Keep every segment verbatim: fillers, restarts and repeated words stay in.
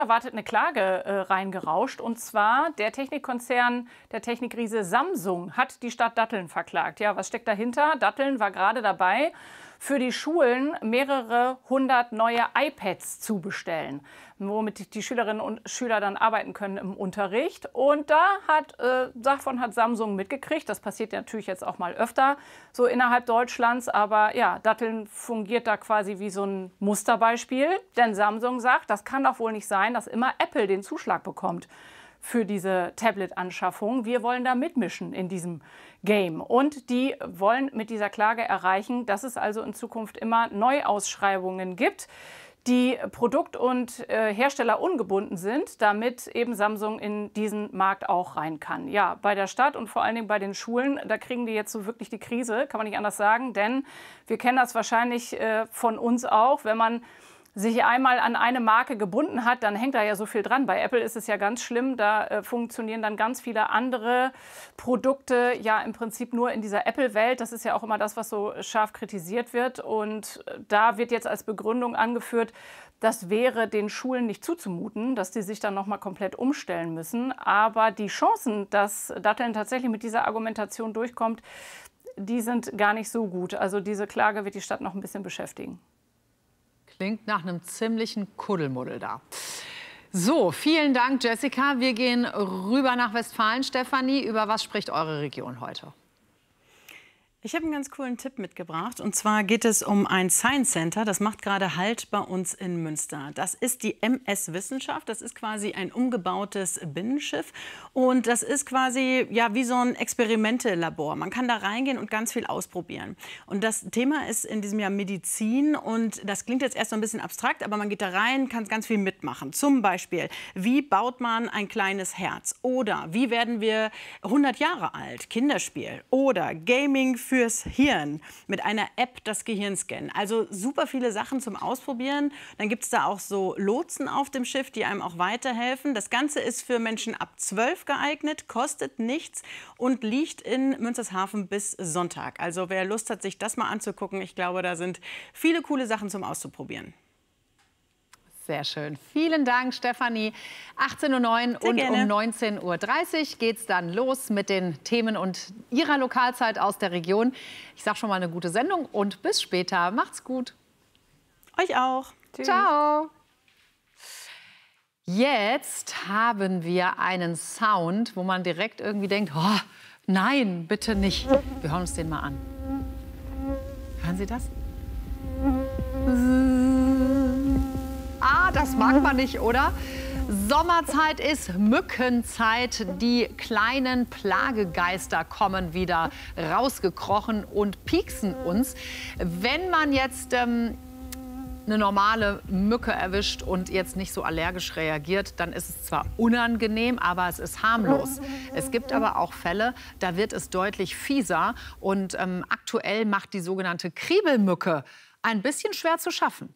Erwartet eine Klage äh, reingerauscht. Und zwar der Technikkonzern, der Technikriese Samsung hat die Stadt Datteln verklagt. Ja, was steckt dahinter? Datteln war gerade dabei, für die Schulen mehrere hundert neue iPads zu bestellen, womit die Schülerinnen und Schüler dann arbeiten können im Unterricht. Und da hat, äh, davon hat Samsung mitgekriegt. Das passiert natürlich jetzt auch mal öfter so innerhalb Deutschlands. Aber ja, Datteln fungiert da quasi wie so ein Musterbeispiel. Denn Samsung sagt, das kann doch wohl nicht sein, dass immer Apple den Zuschlag bekommt für diese Tablet-Anschaffung. Wir wollen da mitmischen in diesem Game. Und die wollen mit dieser Klage erreichen, dass es also in Zukunft immer Neuausschreibungen gibt, die produkt- und äh, Hersteller ungebunden sind, damit eben Samsung in diesen Markt auch rein kann. Ja, bei der Stadt und vor allen Dingen bei den Schulen, da kriegen die jetzt so wirklich die Krise, kann man nicht anders sagen, denn wir kennen das wahrscheinlich äh, von uns auch, wenn man sich einmal an eine Marke gebunden hat, dann hängt da ja so viel dran. Bei Apple ist es ja ganz schlimm, da äh, funktionieren dann ganz viele andere Produkte ja im Prinzip nur in dieser Apple-Welt. Das ist ja auch immer das, was so scharf kritisiert wird. Und da wird jetzt als Begründung angeführt, das wäre den Schulen nicht zuzumuten, dass die sich dann noch mal komplett umstellen müssen. Aber die Chancen, dass Datteln tatsächlich mit dieser Argumentation durchkommt, die sind gar nicht so gut. Also diese Klage wird die Stadt noch ein bisschen beschäftigen. Klingt nach einem ziemlichen Kuddelmuddel da. So, vielen Dank, Jessica. Wir gehen rüber nach Westfalen. Stefanie, über was spricht eure Region heute? Ich habe einen ganz coolen Tipp mitgebracht. Und zwar geht es um ein Science Center. Das macht gerade Halt bei uns in Münster. Das ist die M S Wissenschaft. Das ist quasi ein umgebautes Binnenschiff. Und das ist quasi ja, wie so ein Experimente-Labor. Man kann da reingehen und ganz viel ausprobieren. Und das Thema ist in diesem Jahr Medizin. Und das klingt jetzt erst so ein bisschen abstrakt, aber man geht da rein, kann ganz viel mitmachen. Zum Beispiel, wie baut man ein kleines Herz? Oder wie werden wir hundert Jahre alt? Kinderspiel. Oder Gaming fürs Hirn, mit einer App das Gehirn scannen. Also super viele Sachen zum Ausprobieren. Dann gibt es da auch so Lotsen auf dem Schiff, die einem auch weiterhelfen. Das Ganze ist für Menschen ab zwölf geeignet, kostet nichts und liegt in Münstershafen bis Sonntag. Also wer Lust hat, sich das mal anzugucken, ich glaube, da sind viele coole Sachen zum Auszuprobieren. Sehr schön. Vielen Dank, Stefanie. achtzehn Uhr neun und gerne. um neunzehn Uhr dreißig geht es dann los mit den Themen und Ihrer Lokalzeit aus der Region. Ich sage schon mal eine gute Sendung und bis später. Macht's gut. Euch auch. Tschüss. Ciao. Jetzt haben wir einen Sound, wo man direkt irgendwie denkt, oh, nein, bitte nicht. Wir hören uns den mal an. Hören Sie das? Ah, das mag man nicht, oder? Sommerzeit ist Mückenzeit. Die kleinen Plagegeister kommen wieder rausgekrochen und pieksen uns. Wenn man jetzt ähm, eine normale Mücke erwischt und jetzt nicht so allergisch reagiert, dann ist es zwar unangenehm, aber es ist harmlos. Es gibt aber auch Fälle, da wird es deutlich fieser. Und ähm, aktuell macht die sogenannte Kriebelmücke ein bisschen schwer zu schaffen.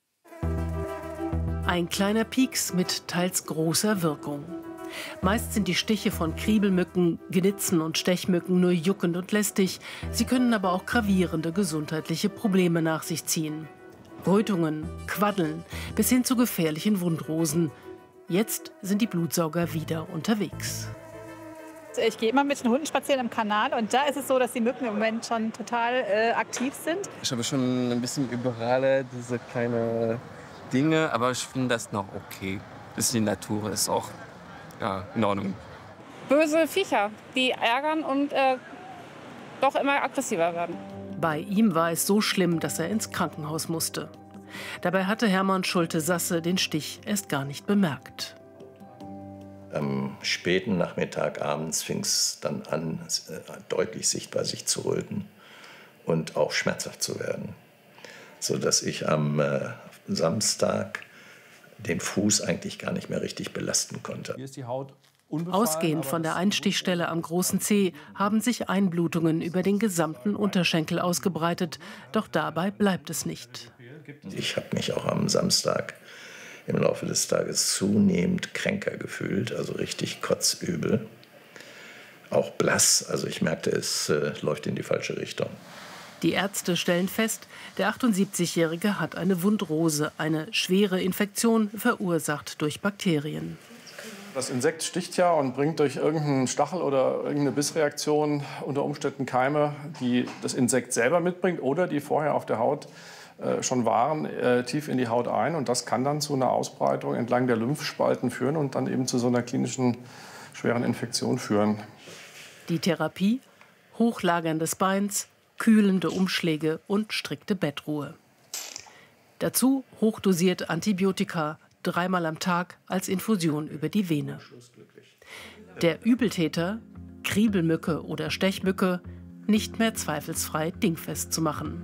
Ein kleiner Pieks mit teils großer Wirkung. Meist sind die Stiche von Kriebelmücken, Gnitzen und Stechmücken nur juckend und lästig. Sie können aber auch gravierende gesundheitliche Probleme nach sich ziehen. Rötungen, Quaddeln bis hin zu gefährlichen Wundrosen. Jetzt sind die Blutsauger wieder unterwegs. Ich gehe immer mit den Hunden spazieren im Kanal und da ist es so, dass die Mücken im Moment schon total äh, aktiv sind. Ich habe schon ein bisschen überall diese kleine Dinge, aber ich finde das noch okay. Das ist die Natur, ist auch ja, in Ordnung. Böse Viecher, die ärgern und äh, doch immer aggressiver werden. Bei ihm war es so schlimm, dass er ins Krankenhaus musste. Dabei hatte Hermann Schulte-Sasse den Stich erst gar nicht bemerkt. Am späten Nachmittag, abends fing es dann an, deutlich sichtbar sich zu röten und auch schmerzhaft zu werden, sodass ich am äh, Samstag den Fuß eigentlich gar nicht mehr richtig belasten konnte. Hier ist die Haut Ausgehend von der Einstichstelle am großen Zeh haben sich Einblutungen über den gesamten Unterschenkel ausgebreitet. Doch dabei bleibt es nicht. Ich habe mich auch am Samstag im Laufe des Tages zunehmend kränker gefühlt, also richtig kotzübel. Auch blass, also ich merkte, es äh, läuft in die falsche Richtung. Die Ärzte stellen fest, der achtundsiebzigjährige hat eine Wundrose, eine schwere Infektion verursacht durch Bakterien. Das Insekt sticht ja und bringt durch irgendeinen Stachel oder irgendeine Bissreaktion unter Umständen Keime, die das Insekt selber mitbringt oder die vorher auf der Haut äh, schon waren, äh, tief in die Haut ein. Und das kann dann zu einer Ausbreitung entlang der Lymphspalten führen und dann eben zu so einer klinischen schweren Infektion führen. Die Therapie? Hochlagern des Beins, kühlende Umschläge und strikte Bettruhe. Dazu hochdosiert Antibiotika, dreimal am Tag als Infusion über die Vene. Der Übeltäter, Kriebelmücke oder Stechmücke, nicht mehr zweifelsfrei dingfest zu machen.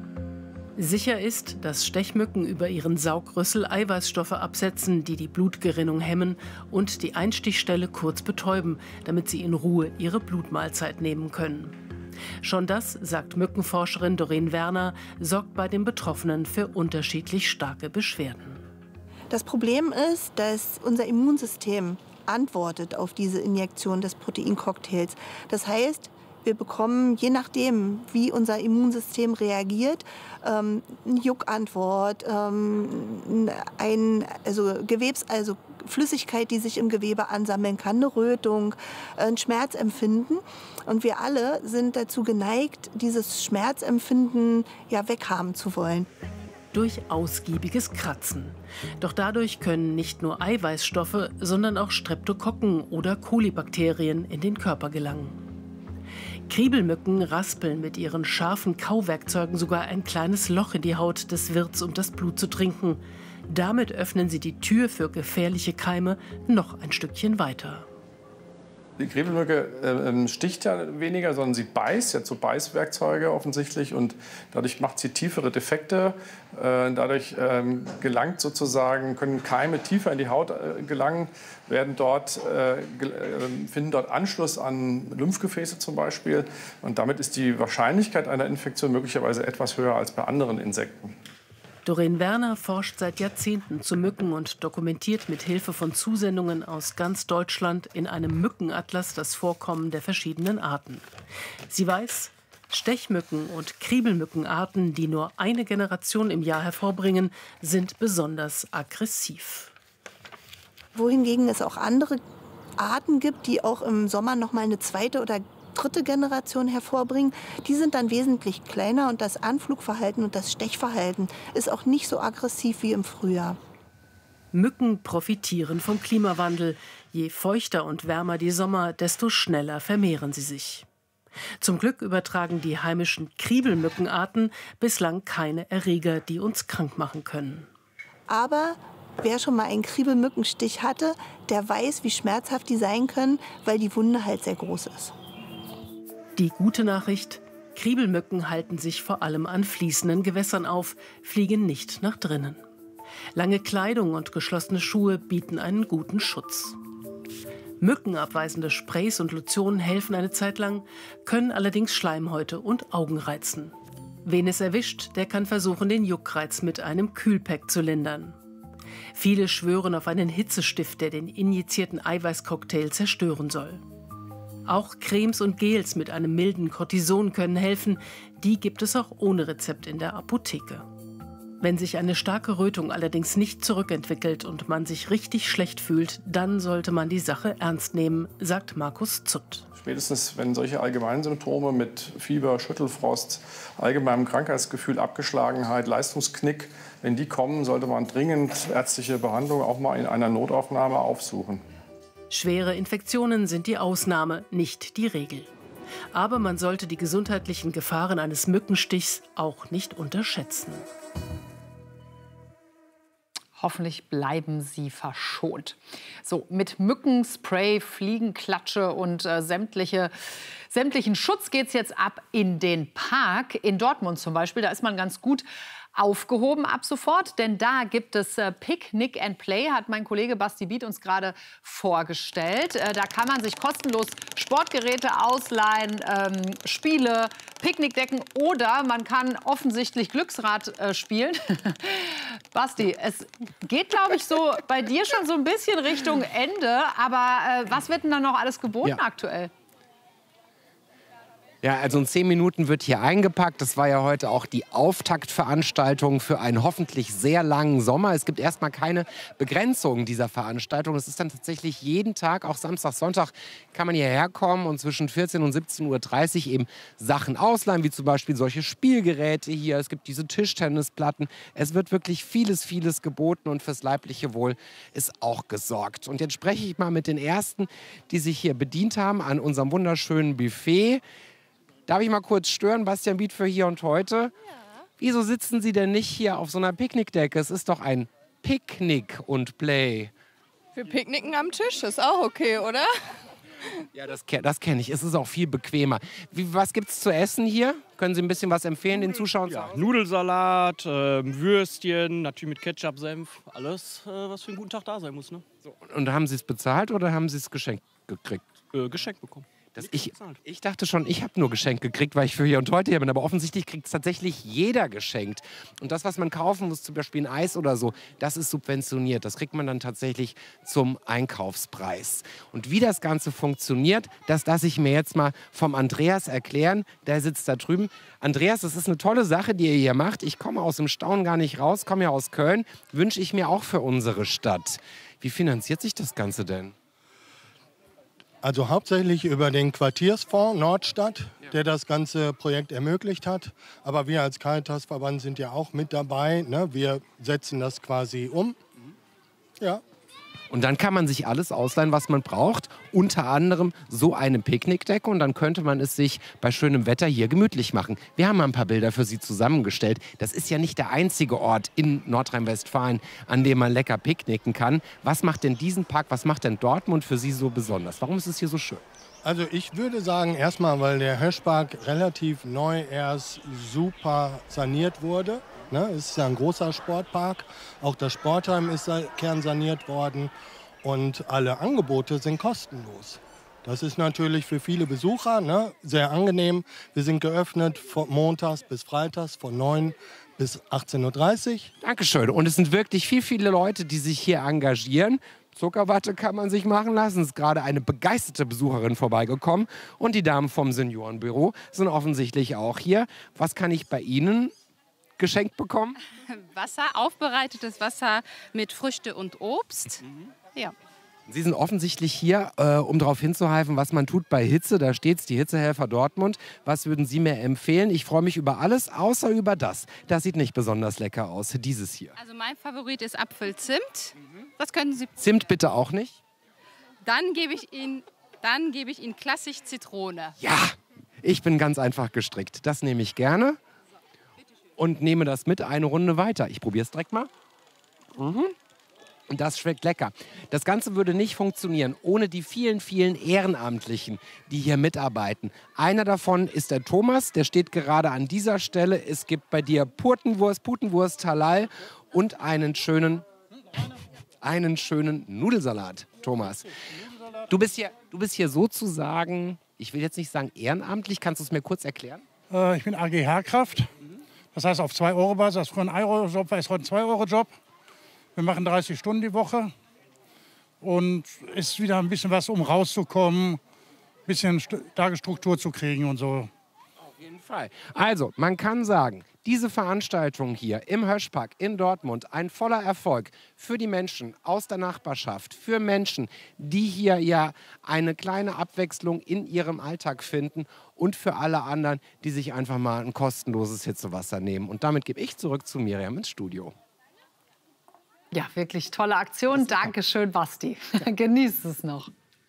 Sicher ist, dass Stechmücken über ihren Saugrüssel Eiweißstoffe absetzen, die die Blutgerinnung hemmen und die Einstichstelle kurz betäuben, damit sie in Ruhe ihre Blutmahlzeit nehmen können. Schon das, sagt Mückenforscherin Doreen Werner, sorgt bei den Betroffenen für unterschiedlich starke Beschwerden. Das Problem ist, dass unser Immunsystem antwortet auf diese Injektion des Proteincocktails. Das heißt, wir bekommen, je nachdem, wie unser Immunsystem reagiert, ähm, eine Juckantwort, ähm, ein, also Gewebs, also Flüssigkeit, die sich im Gewebe ansammeln kann, eine Rötung, ein Schmerzempfinden. Und wir alle sind dazu geneigt, dieses Schmerzempfinden ja weghaben zu wollen. Durch ausgiebiges Kratzen. Doch dadurch können nicht nur Eiweißstoffe, sondern auch Streptokokken oder Kolibakterien in den Körper gelangen. Kriebelmücken raspeln mit ihren scharfen Kauwerkzeugen sogar ein kleines Loch in die Haut des Wirts, um das Blut zu trinken. Damit öffnen sie die Tür für gefährliche Keime noch ein Stückchen weiter. Die Kriebelmücke äh, sticht ja weniger, sondern sie beißt, sie hat so Beißwerkzeuge offensichtlich und dadurch macht sie tiefere Defekte. Äh, dadurch ähm, gelangt sozusagen, können Keime tiefer in die Haut äh, gelangen, werden dort, äh, finden dort Anschluss an Lymphgefäße zum Beispiel. Und damit ist die Wahrscheinlichkeit einer Infektion möglicherweise etwas höher als bei anderen Insekten. Doreen Werner forscht seit Jahrzehnten zu Mücken und dokumentiert mit Hilfe von Zusendungen aus ganz Deutschland in einem Mückenatlas das Vorkommen der verschiedenen Arten. Sie weiß, Stechmücken und Kriebelmückenarten, die nur eine Generation im Jahr hervorbringen, sind besonders aggressiv. Wohingegen es auch andere Arten gibt, die auch im Sommer noch mal eine zweite oder dritte Generation hervorbringen, die sind dann wesentlich kleiner und das Anflugverhalten und das Stechverhalten ist auch nicht so aggressiv wie im Frühjahr. Mücken profitieren vom Klimawandel. Je feuchter und wärmer die Sommer, desto schneller vermehren sie sich. Zum Glück übertragen die heimischen Kriebelmückenarten bislang keine Erreger, die uns krank machen können. Aber wer schon mal einen Kriebelmückenstich hatte, der weiß, wie schmerzhaft die sein können, weil die Wunde halt sehr groß ist. Die gute Nachricht: Kriebelmücken halten sich vor allem an fließenden Gewässern auf, fliegen nicht nach drinnen. Lange Kleidung und geschlossene Schuhe bieten einen guten Schutz. Mückenabweisende Sprays und Lotionen helfen eine Zeit lang, können allerdings Schleimhäute und Augen reizen. Wen es erwischt, der kann versuchen, den Juckreiz mit einem Kühlpack zu lindern. Viele schwören auf einen Hitzestift, der den injizierten Eiweißcocktail zerstören soll. Auch Cremes und Gels mit einem milden Cortison können helfen. Die gibt es auch ohne Rezept in der Apotheke. Wenn sich eine starke Rötung allerdings nicht zurückentwickelt und man sich richtig schlecht fühlt, dann sollte man die Sache ernst nehmen, sagt Markus Zutt. Spätestens, wenn solche Allgemeinsymptome mit Fieber, Schüttelfrost, allgemeinem Krankheitsgefühl, Abgeschlagenheit, Leistungsknick, wenn die kommen, sollte man dringend ärztliche Behandlung auch mal in einer Notaufnahme aufsuchen. Schwere Infektionen sind die Ausnahme, nicht die Regel. Aber man sollte die gesundheitlichen Gefahren eines Mückenstichs auch nicht unterschätzen. Hoffentlich bleiben Sie verschont. So, mit Mückenspray, Fliegenklatsche und äh, sämtliche, sämtlichen Schutz geht es jetzt ab in den Park. In Dortmund zum Beispiel, da ist man ganz gut aufgehoben ab sofort, denn da gibt es äh, Picnic and Play, hat mein Kollege Basti Biet uns gerade vorgestellt. Äh, da kann man sich kostenlos Sportgeräte ausleihen, ähm, Spiele, Picknickdecken oder man kann offensichtlich Glücksrad äh, spielen. Basti, es geht, glaube ich, so bei dir schon so ein bisschen Richtung Ende, aber äh, was wird denn da noch alles geboten ja. aktuell? Ja, also in zehn Minuten wird hier eingepackt. Das war ja heute auch die Auftaktveranstaltung für einen hoffentlich sehr langen Sommer. Es gibt erstmal keine Begrenzung dieser Veranstaltung. Es ist dann tatsächlich jeden Tag, auch Samstag, Sonntag, kann man hierher kommen und zwischen vierzehn und siebzehn Uhr dreißig eben Sachen ausleihen, wie zum Beispiel solche Spielgeräte hier. Es gibt diese Tischtennisplatten. Es wird wirklich vieles, vieles geboten und fürs leibliche Wohl ist auch gesorgt. Und jetzt spreche ich mal mit den Ersten, die sich hier bedient haben an unserem wunderschönen Buffet. Darf ich mal kurz stören, Bastian Biet für Hier und Heute? Ja. Wieso sitzen Sie denn nicht hier auf so einer Picknickdecke? Es ist doch ein Picknick und Play. Wir picknicken am Tisch, ist auch okay, oder? Ja, das, das kenne ich. Es ist auch viel bequemer. Wie, was gibt es zu essen hier? Können Sie ein bisschen was empfehlen den Zuschauern? Ja, Nudelsalat, äh, Würstchen, natürlich mit Ketchup, Senf. Alles, äh, was für einen guten Tag da sein muss. Ne? So, und haben Sie es bezahlt oder haben Sie es geschenkt gekriegt? Äh, geschenkt bekommen. Das ich, ich dachte schon, ich habe nur geschenkt gekriegt, weil ich für Hier und Heute hier bin. Aber offensichtlich kriegt es tatsächlich jeder geschenkt. Und das, was man kaufen muss, zum Beispiel ein Eis oder so, das ist subventioniert. Das kriegt man dann tatsächlich zum Einkaufspreis. Und wie das Ganze funktioniert, das lasse ich mir jetzt mal vom Andreas erklären. Der sitzt da drüben. Andreas, das ist eine tolle Sache, die ihr hier macht. Ich komme aus dem Staunen gar nicht raus, komme ja aus Köln. Wünsche ich mir auch für unsere Stadt. Wie finanziert sich das Ganze denn? Also hauptsächlich über den Quartiersfonds Nordstadt, der das ganze Projekt ermöglicht hat. Aber wir als Caritasverband sind ja auch mit dabei. Ne? Wir setzen das quasi um. Ja. Und dann kann man sich alles ausleihen, was man braucht. Unter anderem so eine Picknickdecke. Und dann könnte man es sich bei schönem Wetter hier gemütlich machen. Wir haben mal ein paar Bilder für Sie zusammengestellt. Das ist ja nicht der einzige Ort in Nordrhein-Westfalen, an dem man lecker picknicken kann. Was macht denn diesen Park, was macht denn Dortmund für Sie so besonders? Warum ist es hier so schön? Also ich würde sagen, erstmal, weil der Hirschpark relativ neu erst super saniert wurde. Ne? Es ist ja ein großer Sportpark. Auch das Sportheim ist kernsaniert worden. Und alle Angebote sind kostenlos. Das ist natürlich für viele Besucher, ne, sehr angenehm. Wir sind geöffnet von montags bis freitags von neun bis achtzehn Uhr dreißig. Dankeschön. Und es sind wirklich viel, viele Leute, die sich hier engagieren. Zuckerwatte kann man sich machen lassen. Es ist gerade eine begeisterte Besucherin vorbeigekommen. Und die Damen vom Seniorenbüro sind offensichtlich auch hier. Was kann ich bei Ihnen geschenkt bekommen? Wasser, aufbereitetes Wasser mit Früchte und Obst. Mhm. Ja. Sie sind offensichtlich hier, äh, um darauf hinzuhalten, was man tut bei Hitze. Da steht es, die Hitzehelfer Dortmund. Was würden Sie mir empfehlen? Ich freue mich über alles, außer über das. Das sieht nicht besonders lecker aus, dieses hier. Also mein Favorit ist Apfelzimt. Mhm. Was könnten Sie... Zimt bitte auch nicht? Dann gebe ich Ihnen, dann gebe ich Ihnen klassisch Zitrone. Ja, ich bin ganz einfach gestrickt. Das nehme ich gerne und nehme das mit eine Runde weiter. Ich probiere es direkt mal. Mhm. Und das schmeckt lecker. Das Ganze würde nicht funktionieren ohne die vielen, vielen Ehrenamtlichen, die hier mitarbeiten. Einer davon ist der Thomas, der steht gerade an dieser Stelle. Es gibt bei dir Putenwurst, Putenwurst, Halal und einen schönen, einen schönen Nudelsalat, Thomas. Du bist hier, du bist hier sozusagen, ich will jetzt nicht sagen ehrenamtlich, kannst du es mir kurz erklären? Äh, ich bin A G Herkraft. Das heißt auf zwei Euro Basis. Das ist früher ein ein Euro Job, war ist heute ein zwei Euro Job. Wir machen dreißig Stunden die Woche und ist wieder ein bisschen was, um rauszukommen, ein bisschen Tagesstruktur zu kriegen und so. Auf jeden Fall. Also, man kann sagen, diese Veranstaltung hier im Hirschpark in Dortmund, ein voller Erfolg für die Menschen aus der Nachbarschaft, für Menschen, die hier ja eine kleine Abwechslung in ihrem Alltag finden und für alle anderen, die sich einfach mal ein kostenloses Hitzewasser nehmen. Und damit gebe ich zurück zu Miriam ins Studio. Ja, wirklich tolle Aktion. Dankeschön, Basti. Genießt es noch.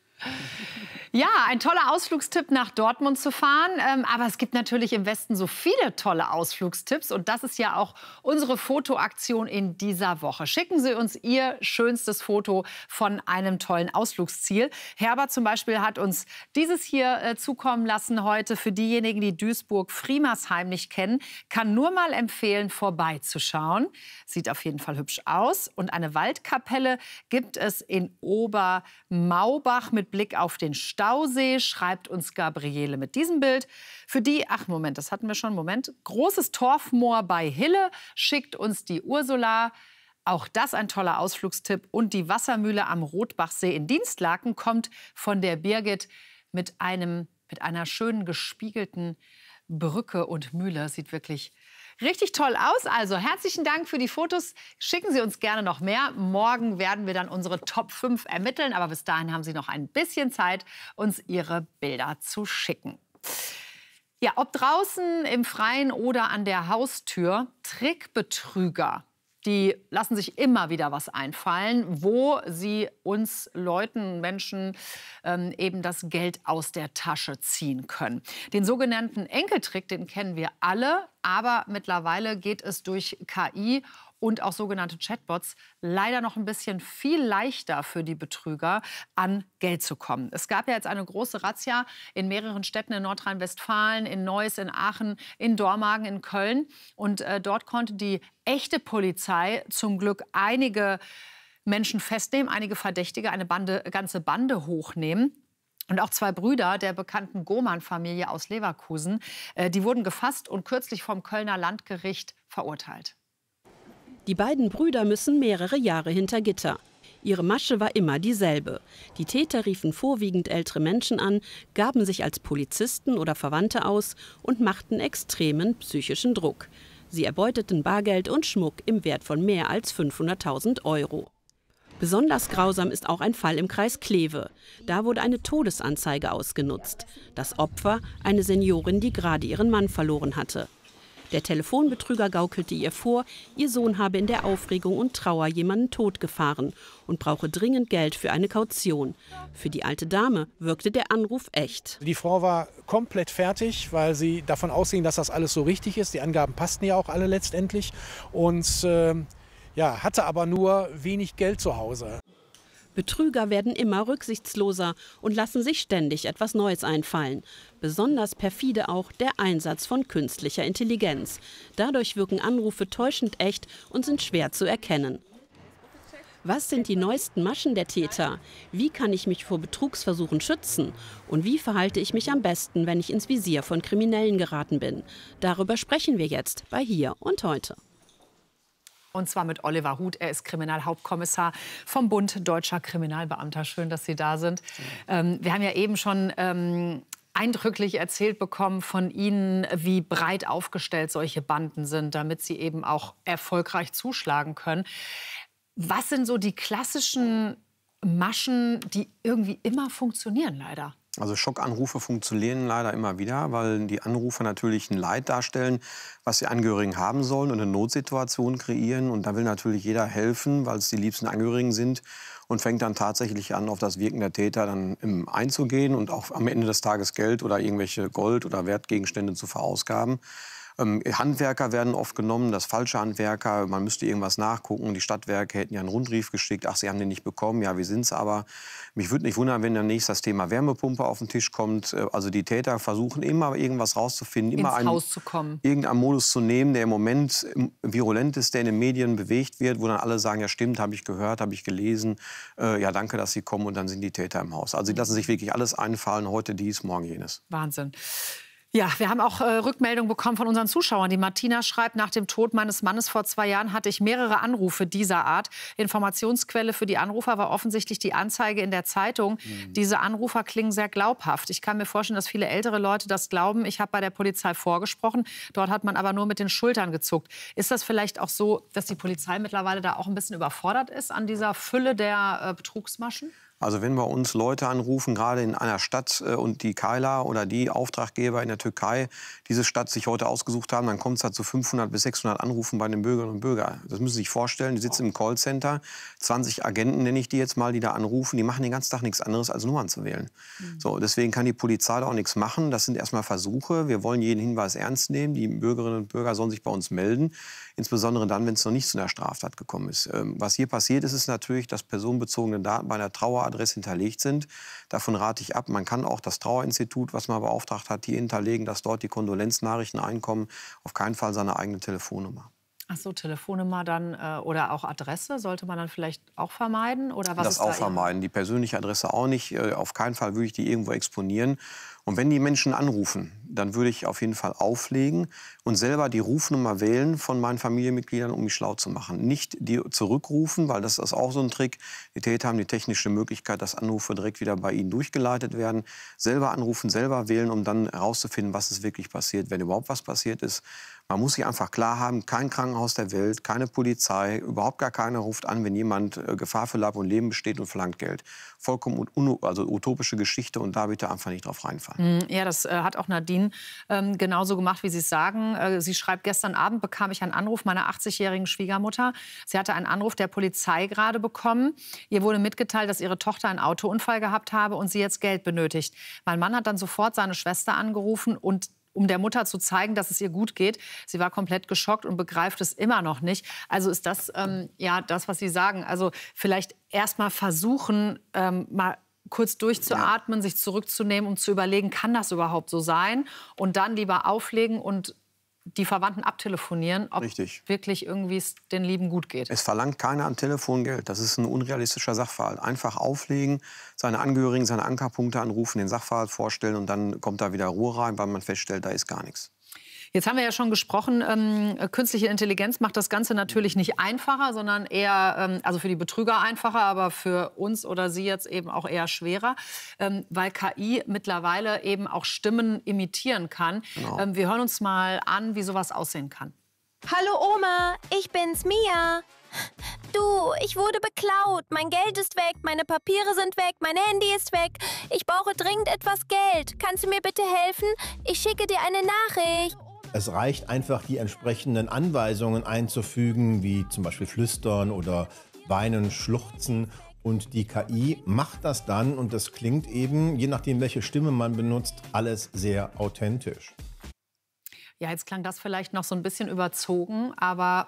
Ja, ein toller Ausflugstipp, nach Dortmund zu fahren. Ähm, aber es gibt natürlich im Westen so viele tolle Ausflugstipps. Und das ist ja auch unsere Fotoaktion in dieser Woche. Schicken Sie uns Ihr schönstes Foto von einem tollen Ausflugsziel. Herbert zum Beispiel hat uns dieses hier äh, zukommen lassen heute. Für diejenigen, die Duisburg-Friemersheim nicht kennen, kann nur mal empfehlen, vorbeizuschauen. Sieht auf jeden Fall hübsch aus. Und eine Waldkapelle gibt es in Obermaubach mit Blick auf den Stausee, schreibt uns Gabriele mit diesem Bild. Für die, ach Moment, das hatten wir schon, Moment. Großes Torfmoor bei Hille schickt uns die Ursula. Auch das ein toller Ausflugstipp. Und die Wassermühle am Rotbachsee in Dienstlaken kommt von der Birgit mit einem mit einer schönen gespiegelten Brücke und Mühle. Sieht wirklich richtig toll aus. Also herzlichen Dank für die Fotos. Schicken Sie uns gerne noch mehr. Morgen werden wir dann unsere Top fünf ermitteln. Aber bis dahin haben Sie noch ein bisschen Zeit, uns Ihre Bilder zu schicken. Ja, ob draußen im Freien oder an der Haustür, Trickbetrüger, die lassen sich immer wieder was einfallen, wo sie uns Leuten, Menschen ähm, eben das Geld aus der Tasche ziehen können. Den sogenannten Enkeltrick, den kennen wir alle, aber mittlerweile geht es durch K I und auch sogenannte Chatbots leider noch ein bisschen viel leichter für die Betrüger, an Geld zu kommen. Es gab ja jetzt eine große Razzia in mehreren Städten in Nordrhein-Westfalen, in Neuss, in Aachen, in Dormagen, in Köln. Und äh, dort konnte die echte Polizei zum Glück einige Menschen festnehmen, einige Verdächtige, eine Bande, ganze Bande hochnehmen. Und auch zwei Brüder der bekannten Gohmann-Familie aus Leverkusen, äh, die wurden gefasst und kürzlich vom Kölner Landgericht verurteilt. Die beiden Brüder müssen mehrere Jahre hinter Gitter. Ihre Masche war immer dieselbe. Die Täter riefen vorwiegend ältere Menschen an, gaben sich als Polizisten oder Verwandte aus und machten extremen psychischen Druck. Sie erbeuteten Bargeld und Schmuck im Wert von mehr als fünfhunderttausend Euro. Besonders grausam ist auch ein Fall im Kreis Kleve. Da wurde eine Todesanzeige ausgenutzt. Das Opfer, eine Seniorin, die gerade ihren Mann verloren hatte. Der Telefonbetrüger gaukelte ihr vor, ihr Sohn habe in der Aufregung und Trauer jemanden totgefahren und brauche dringend Geld für eine Kaution. Für die alte Dame wirkte der Anruf echt. Die Frau war komplett fertig, weil sie davon ausging, dass das alles so richtig ist. Die Angaben passten ja auch alle letztendlich und äh, ja, hatte aber nur wenig Geld zu Hause. Betrüger werden immer rücksichtsloser und lassen sich ständig etwas Neues einfallen. Besonders perfide auch der Einsatz von künstlicher Intelligenz. Dadurch wirken Anrufe täuschend echt und sind schwer zu erkennen. Was sind die neuesten Maschen der Täter? Wie kann ich mich vor Betrugsversuchen schützen? Und wie verhalte ich mich am besten, wenn ich ins Visier von Kriminellen geraten bin? Darüber sprechen wir jetzt bei Hier und Heute. Und zwar mit Oliver Huth. Er ist Kriminalhauptkommissar vom Bund Deutscher Kriminalbeamter. Schön, dass Sie da sind. Ähm, wir haben ja eben schon ähm, eindrücklich erzählt bekommen von Ihnen, wie breit aufgestellt solche Banden sind, damit sie eben auch erfolgreich zuschlagen können. Was sind so die klassischen Maschen, die irgendwie immer funktionieren, leider? Also Schockanrufe funktionieren leider immer wieder, weil die Anrufer natürlich ein Leid darstellen, was die Angehörigen haben sollen und eine Notsituation kreieren. Und da will natürlich jeder helfen, weil es die liebsten Angehörigen sind und fängt dann tatsächlich an, auf das Wirken der Täter dann einzugehen und auch am Ende des Tages Geld oder irgendwelche Gold- oder Wertgegenstände zu verausgaben. Ähm, Handwerker werden oft genommen, das falsche Handwerker, man müsste irgendwas nachgucken. Die Stadtwerke hätten ja einen Rundbrief geschickt, ach, sie haben den nicht bekommen, ja, wir sind's aber. Mich würde nicht wundern, wenn demnächst das Thema Wärmepumpe auf den Tisch kommt. Also die Täter versuchen immer irgendwas rauszufinden, immer ins einen, Haus zu kommen. Irgendeinen Modus zu nehmen, der im Moment virulent ist, der in den Medien bewegt wird, wo dann alle sagen, ja stimmt, habe ich gehört, habe ich gelesen, äh, ja danke, dass Sie kommen und dann sind die Täter im Haus. Also sie lassen sich wirklich alles einfallen, heute dies, morgen jenes. Wahnsinn. Ja, wir haben auch äh, Rückmeldungen bekommen von unseren Zuschauern. Die Martina schreibt, nach dem Tod meines Mannes vor zwei Jahren hatte ich mehrere Anrufe dieser Art. Informationsquelle für die Anrufer war offensichtlich die Anzeige in der Zeitung. Mhm. Diese Anrufer klingen sehr glaubhaft. Ich kann mir vorstellen, dass viele ältere Leute das glauben. Ich habe bei der Polizei vorgesprochen. Dort hat man aber nur mit den Schultern gezuckt. Ist das vielleicht auch so, dass die Polizei mittlerweile da auch ein bisschen überfordert ist an dieser Fülle der äh, Betrugsmaschen? Also wenn wir uns Leute anrufen, gerade in einer Stadt äh, und die Kayla oder die Auftraggeber in der Türkei diese Stadt sich heute ausgesucht haben, dann kommt es halt zu fünfhundert bis sechshundert Anrufen bei den Bürgerinnen und Bürgern. Das müssen Sie sich vorstellen, die sitzen im Callcenter, zwanzig Agenten nenne ich die jetzt mal, die da anrufen, die machen den ganzen Tag nichts anderes als Nummern zu wählen. Mhm. So, deswegen kann die Polizei da auch nichts machen. Das sind erstmal Versuche. Wir wollen jeden Hinweis ernst nehmen. Die Bürgerinnen und Bürger sollen sich bei uns melden. Insbesondere dann, wenn es noch nicht zu einer Straftat gekommen ist. Ähm, was hier passiert ist, ist natürlich, dass personenbezogene Daten bei einer Traueradresse hinterlegt sind. Davon rate ich ab. Man kann auch das Trauerinstitut, was man beauftragt hat, hier hinterlegen, dass dort die Kondolenznachrichten einkommen. Auf keinen Fall seine eigene Telefonnummer. Ach so, Telefonnummer dann äh, oder auch Adresse sollte man dann vielleicht auch vermeiden? Oder was das ist auch da vermeiden. Die persönliche Adresse auch nicht. Äh, auf keinen Fall würde ich die irgendwo exponieren. Und wenn die Menschen anrufen, dann würde ich auf jeden Fall auflegen und selber die Rufnummer wählen von meinen Familienmitgliedern, um mich schlau zu machen. Nicht die zurückrufen, weil das ist auch so ein Trick. Die Täter haben die technische Möglichkeit, dass Anrufe direkt wieder bei ihnen durchgeleitet werden. Selber anrufen, selber wählen, um dann herauszufinden, was ist wirklich passiert, wenn überhaupt was passiert ist. Man muss sich einfach klar haben, kein Krankenhaus der Welt, keine Polizei, überhaupt gar keiner ruft an, wenn jemand äh, Gefahr für Leib und Leben besteht und verlangt Geld. Vollkommen un also utopische Geschichte und da bitte einfach nicht drauf reinfallen. Ja, das äh, hat auch Nadine ähm, genauso gemacht, wie Sie es sagen. Äh, sie schreibt, gestern Abend bekam ich einen Anruf meiner achtzigjährigen Schwiegermutter. Sie hatte einen Anruf der Polizei gerade bekommen. Ihr wurde mitgeteilt, dass ihre Tochter einen Autounfall gehabt habe und sie jetzt Geld benötigt. Mein Mann hat dann sofort seine Schwester angerufen und um der Mutter zu zeigen, dass es ihr gut geht. Sie war komplett geschockt und begreift es immer noch nicht. Also ist das ähm, ja das, was Sie sagen. Also vielleicht erst mal versuchen, ähm, mal kurz durchzuatmen, ja. sich zurückzunehmen, um zu überlegen, kann das überhaupt so sein? Und dann lieber auflegen und die Verwandten abtelefonieren, ob Richtig. wirklich irgendwie es den Lieben gut geht. Es verlangt keiner am Telefon Geld. Das ist ein unrealistischer Sachverhalt. Einfach auflegen, seine Angehörigen, seine Ankerpunkte anrufen, den Sachverhalt vorstellen und dann kommt da wieder Ruhe rein, weil man feststellt, da ist gar nichts. Jetzt haben wir ja schon gesprochen, ähm, künstliche Intelligenz macht das Ganze natürlich nicht einfacher, sondern eher, ähm, also für die Betrüger einfacher, aber für uns oder Sie jetzt eben auch eher schwerer, ähm, weil K I mittlerweile eben auch Stimmen imitieren kann. Genau. Ähm, wir hören uns mal an, wie sowas aussehen kann. Hallo Oma, ich bin's, Mia. Du, ich wurde beklaut. Mein Geld ist weg, meine Papiere sind weg, mein Handy ist weg. Ich brauche dringend etwas Geld. Kannst du mir bitte helfen? Ich schicke dir eine Nachricht. Es reicht einfach, die entsprechenden Anweisungen einzufügen, wie zum Beispiel flüstern oder weinen, schluchzen. Und die K I macht das dann und das klingt eben, je nachdem, welche Stimme man benutzt, alles sehr authentisch. Ja, jetzt klang das vielleicht noch so ein bisschen überzogen, aber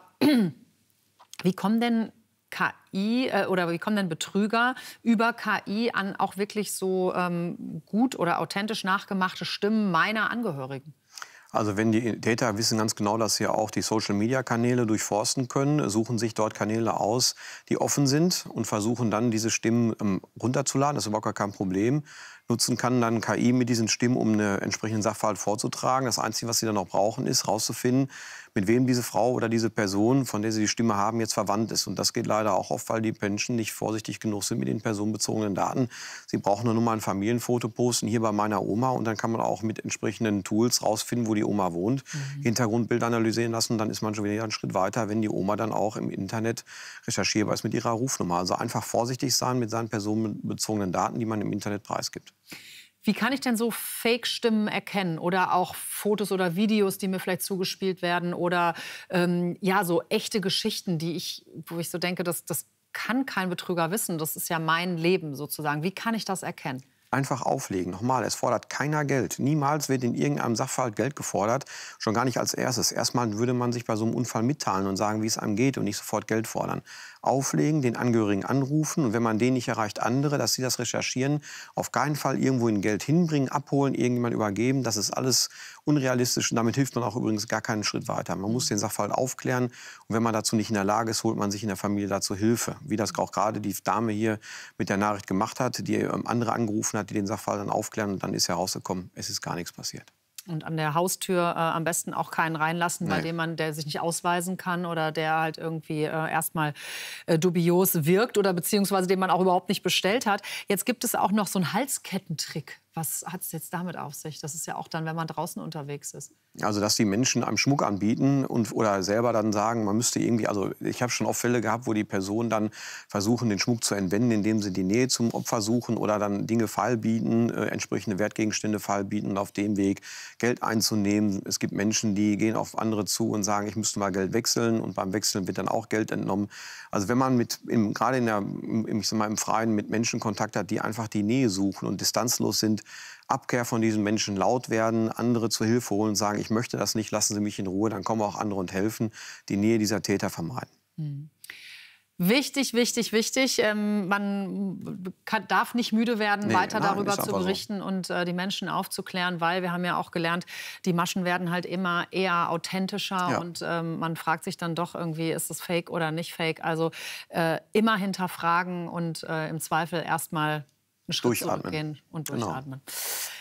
wie kommen denn K I äh, oder wie kommen denn Betrüger über K I an auch wirklich so ähm, gut oder authentisch nachgemachte Stimmen meiner Angehörigen? Also wenn die Täter wissen ganz genau, dass sie auch die Social-Media-Kanäle durchforsten können, suchen sich dort Kanäle aus, die offen sind und versuchen dann diese Stimmen ähm, runterzuladen. Das ist überhaupt gar kein Problem. Nutzen kann dann K I mit diesen Stimmen, um einen entsprechenden Sachverhalt vorzutragen. Das Einzige, was sie dann noch brauchen, ist herauszufinden, mit wem diese Frau oder diese Person, von der sie die Stimme haben, jetzt verwandt ist. Und das geht leider auch oft, weil die Menschen nicht vorsichtig genug sind mit den personenbezogenen Daten. Sie brauchen nur mal ein Familienfoto posten, hier bei meiner Oma. Und dann kann man auch mit entsprechenden Tools rausfinden, wo die Oma wohnt, mhm. Hintergrundbild analysieren lassen. Dann ist man schon wieder einen Schritt weiter, wenn die Oma dann auch im Internet recherchierbar ist mit ihrer Rufnummer. Also einfach vorsichtig sein mit seinen personenbezogenen Daten, die man im Internet preisgibt. Wie kann ich denn so Fake-Stimmen erkennen oder auch Fotos oder Videos, die mir vielleicht zugespielt werden oder ähm, ja, so echte Geschichten, die ich, wo ich so denke, das, das kann kein Betrüger wissen, das ist ja mein Leben sozusagen. Wie kann ich das erkennen? Einfach auflegen. Nochmal, es fordert keiner Geld. Niemals wird in irgendeinem Sachverhalt Geld gefordert. Schon gar nicht als erstes. Erstmal würde man sich bei so einem Unfall mitteilen und sagen, wie es einem geht und nicht sofort Geld fordern. Auflegen, den Angehörigen anrufen und wenn man den nicht erreicht, andere, dass sie das recherchieren. Auf keinen Fall irgendwo in Geld hinbringen, abholen, irgendjemand übergeben. Das ist alles unrealistisch und damit hilft man auch übrigens gar keinen Schritt weiter. Man muss den Sachverhalt aufklären und wenn man dazu nicht in der Lage ist, holt man sich in der Familie dazu Hilfe. Wie das auch gerade die Dame hier mit der Nachricht gemacht hat, die andere angerufen hat, die den Sachverhalt dann aufklären und dann ist herausgekommen, es ist gar nichts passiert. Und an der Haustür äh, am besten auch keinen reinlassen, bei Nee. dem man, der sich nicht ausweisen kann oder der halt irgendwie äh, erstmal äh, dubios wirkt oder beziehungsweise den man auch überhaupt nicht bestellt hat. Jetzt gibt es auch noch so einen Halskettentrick. Was hat es jetzt damit auf sich? Das ist ja auch dann, wenn man draußen unterwegs ist. Also, dass die Menschen einem Schmuck anbieten und, oder selber dann sagen, man müsste irgendwie, also ich habe schon oft Fälle gehabt, wo die Personen dann versuchen, den Schmuck zu entwenden, indem sie die Nähe zum Opfer suchen oder dann Dinge feilbieten, äh, entsprechende Wertgegenstände feilbieten und auf dem Weg Geld einzunehmen. Es gibt Menschen, die gehen auf andere zu und sagen, ich müsste mal Geld wechseln und beim Wechseln wird dann auch Geld entnommen. Also wenn man mit, im, gerade in der, im, ich sag mal, im Freien mit Menschen Kontakt hat, die einfach die Nähe suchen und distanzlos sind, Abkehr von diesen Menschen laut werden, andere zur Hilfe holen und sagen, ich möchte das nicht, lassen Sie mich in Ruhe, dann kommen auch andere und helfen, die Nähe dieser Täter vermeiden. Mhm. Wichtig, wichtig, wichtig. Ähm, man kann, darf nicht müde werden, Nee, weiter nein, darüber ist zu einfach so. berichten und äh, die Menschen aufzuklären, weil wir haben ja auch gelernt, die Maschen werden halt immer eher authentischer Ja. und ähm, man fragt sich dann doch irgendwie, ist es fake oder nicht fake? Also äh, immer hinterfragen und äh, im Zweifel erstmal einen Schritt Durchatmen. zurückgehen und Genau. durchatmen.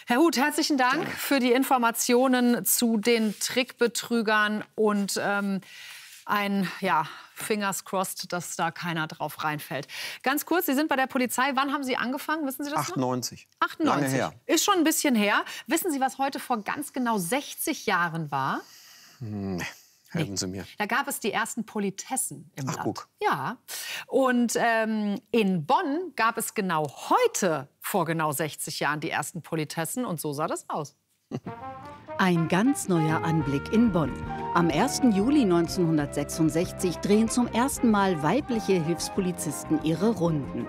Herr Huth, herzlichen Dank für die Informationen zu den Trickbetrügern und ähm, ein, ja, fingers crossed, dass da keiner drauf reinfällt. Ganz kurz, Sie sind bei der Polizei. Wann haben Sie angefangen? Wissen Sie das achtundneunzig. noch? achtundneunzig. Lange her. Ist schon ein bisschen her. Wissen Sie, was heute vor ganz genau sechzig Jahren war? Hm, helfen Sie mir. Da gab es die ersten Politessen im Ach, Land. guck. Ja. Und ähm, in Bonn gab es genau heute, vor genau sechzig Jahren, die ersten Politessen. Und so sah das aus. Ein ganz neuer Anblick in Bonn. Am ersten Juli neunzehnhundertsechsundsechzig drehen zum ersten Mal weibliche Hilfspolizisten ihre Runden.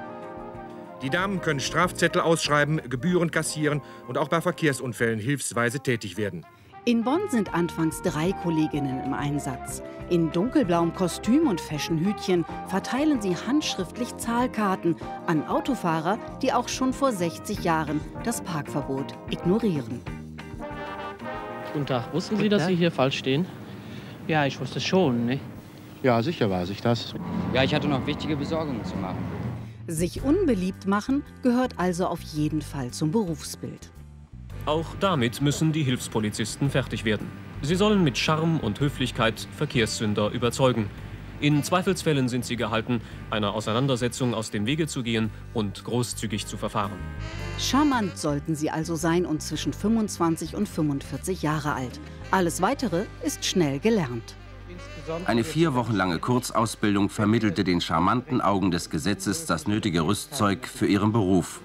Die Damen können Strafzettel ausschreiben, Gebühren kassieren und auch bei Verkehrsunfällen hilfsweise tätig werden. In Bonn sind anfangs drei Kolleginnen im Einsatz. In dunkelblauem Kostüm und Fashionhütchen verteilen sie handschriftlich Zahlkarten an Autofahrer, die auch schon vor sechzig Jahren das Parkverbot ignorieren. Guten Tag. Wussten Sie, dass Sie hier falsch stehen? Ja, ich wusste es schon, ne? Ja, sicher weiß ich das. Ja, ich hatte noch wichtige Besorgungen zu machen. Sich unbeliebt machen gehört also auf jeden Fall zum Berufsbild. Auch damit müssen die Hilfspolizisten fertig werden. Sie sollen mit Charme und Höflichkeit Verkehrssünder überzeugen. In Zweifelsfällen sind sie gehalten, einer Auseinandersetzung aus dem Wege zu gehen und großzügig zu verfahren. Charmant sollten sie also sein und zwischen fünfundzwanzig und fünfundvierzig Jahre alt. Alles Weitere ist schnell gelernt. Eine vier Wochen lange Kurzausbildung vermittelte den charmanten Augen des Gesetzes das nötige Rüstzeug für ihren Beruf.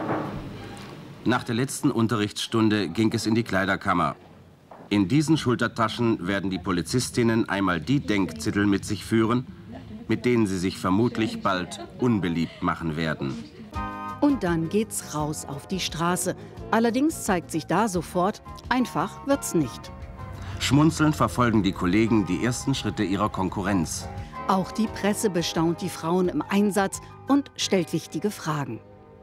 Nach der letzten Unterrichtsstunde ging es in die Kleiderkammer. In diesen Schultertaschen werden die Polizistinnen einmal die Denkzettel mit sich führen, mit denen sie sich vermutlich bald unbeliebt machen werden. Und dann geht's raus auf die Straße. Allerdings zeigt sich da sofort, einfach wird's nicht. Schmunzelnd verfolgen die Kollegen die ersten Schritte ihrer Konkurrenz. Auch die Presse bestaunt die Frauen im Einsatz und stellt wichtige Fragen.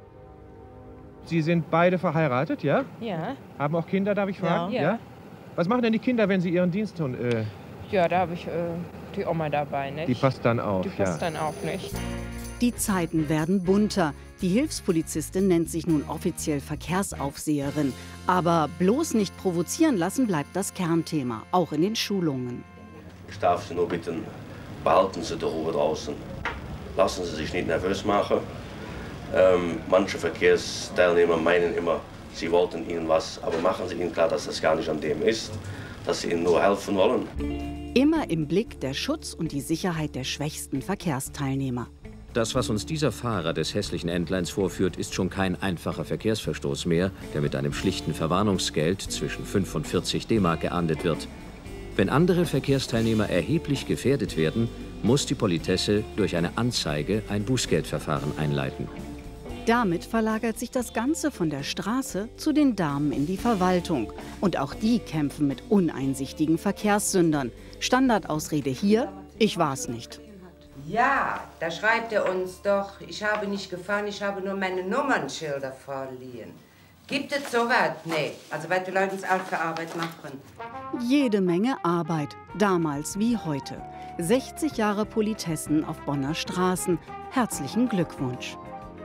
Sie sind beide verheiratet, ja? Ja. Haben auch Kinder, darf ich fragen? Ja. Ja. Was machen denn die Kinder, wenn sie ihren Dienst tun? Äh, Ja, da habe ich äh, die Oma dabei, nicht? die passt dann auf, Die passt ja. dann auch nicht. Die Zeiten werden bunter. Die Hilfspolizistin nennt sich nun offiziell Verkehrsaufseherin. Aber bloß nicht provozieren lassen bleibt das Kernthema, auch in den Schulungen. Ich darf Sie nur bitten, behalten Sie die Ruhe draußen. Lassen Sie sich nicht nervös machen. Ähm, manche Verkehrsteilnehmer meinen immer, sie wollten Ihnen was, aber machen Sie ihnen klar, dass das gar nicht an dem ist, dass Sie ihnen nur helfen wollen. Immer im Blick der Schutz und die Sicherheit der schwächsten Verkehrsteilnehmer. Das, was uns dieser Fahrer des hässlichen Entleins vorführt, ist schon kein einfacher Verkehrsverstoß mehr, der mit einem schlichten Verwarnungsgeld zwischen fünf und vierzig D-Mark geahndet wird. Wenn andere Verkehrsteilnehmer erheblich gefährdet werden, muss die Politesse durch eine Anzeige ein Bußgeldverfahren einleiten. Damit verlagert sich das Ganze von der Straße zu den Damen in die Verwaltung. Und auch die kämpfen mit uneinsichtigen Verkehrssündern. Standardausrede hier, ich war's nicht. Ja, da schreibt er uns doch, ich habe nicht gefahren, ich habe nur meine Nummernschilder verliehen. Gibt es sowas? Nee, also weil die Leute uns auch für Arbeit machen. Jede Menge Arbeit, damals wie heute. sechzig Jahre Politessen auf Bonner Straßen. Herzlichen Glückwunsch.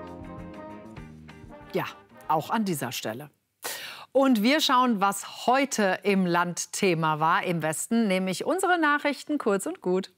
Ja, auch an dieser Stelle. Und wir schauen, was heute im Land Thema war, im Westen, nämlich unsere Nachrichten kurz und gut.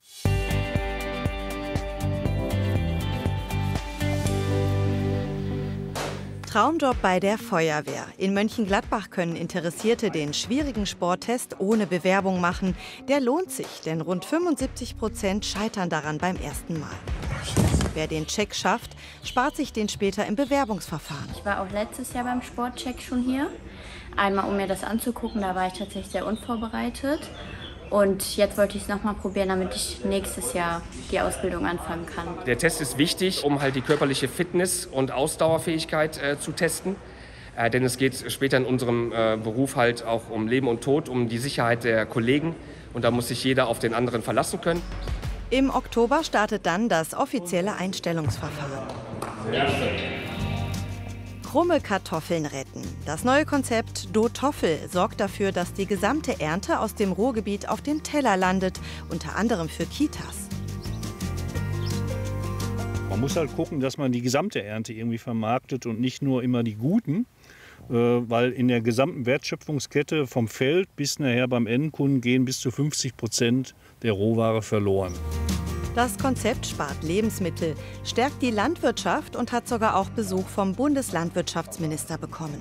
Traumjob bei der Feuerwehr. In Mönchengladbach können Interessierte den schwierigen Sporttest ohne Bewerbung machen. Der lohnt sich, denn rund fünfundsiebzig Prozent scheitern daran beim ersten Mal. Wer den Check schafft, spart sich den später im Bewerbungsverfahren. Ich war auch letztes Jahr beim Sportcheck schon hier. Einmal, um mir das anzugucken, da war ich tatsächlich sehr unvorbereitet. Und jetzt wollte ich es noch mal probieren, damit ich nächstes Jahr die Ausbildung anfangen kann. Der Test ist wichtig, um halt die körperliche Fitness und Ausdauerfähigkeit äh, zu testen. Äh, denn es geht später in unserem äh, Beruf halt auch um Leben und Tod, um die Sicherheit der Kollegen. Und da muss sich jeder auf den anderen verlassen können. Im Oktober startet dann das offizielle Einstellungsverfahren. Krumme Kartoffeln retten. Das neue Konzept Do-Toffel sorgt dafür, dass die gesamte Ernte aus dem Ruhrgebiet auf dem Teller landet, unter anderem für Kitas. Man muss halt gucken, dass man die gesamte Ernte irgendwie vermarktet und nicht nur immer die guten. weil in der gesamten Wertschöpfungskette vom Feld bis nachher beim Endkunden gehen bis zu fünfzig Prozent der Rohware verloren. Das Konzept spart Lebensmittel, stärkt die Landwirtschaft und hat sogar auch Besuch vom Bundeslandwirtschaftsminister bekommen.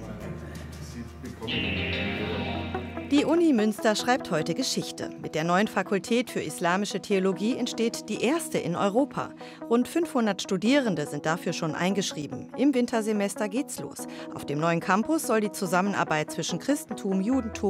Die Uni Münster schreibt heute Geschichte. Mit der neuen Fakultät für Islamische Theologie entsteht die erste in Europa. Rund fünfhundert Studierende sind dafür schon eingeschrieben. Im Wintersemester geht's los. Auf dem neuen Campus soll die Zusammenarbeit zwischen Christentum, Judentum